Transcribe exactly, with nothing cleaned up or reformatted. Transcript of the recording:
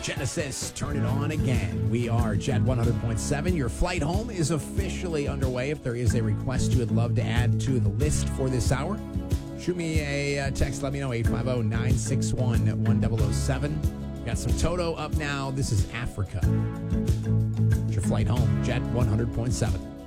Genesis, turn it on again. We are Jet one hundred point seven. Your flight home is officially underway. If there is a request you would love to add to the list for this hour, shoot me a uh, text. Let me know, eight five zero, nine six one, one zero zero seven. Got some Toto up now. This is Africa. It's your flight home, Jet one hundred point seven.